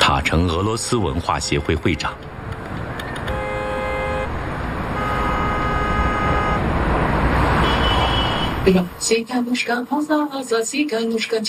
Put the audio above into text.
塔城俄罗斯文化协会会长。 Сиканушка, поза, сиканушка,